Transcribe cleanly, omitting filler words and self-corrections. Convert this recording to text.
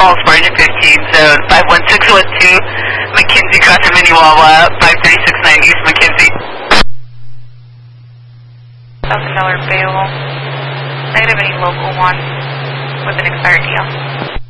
Falls, Margin 15, zone 51612, McKenzie, crossing Minnewawa, 5369 East McKenzie. $1,000 bail. Negative any local one with an expired deal.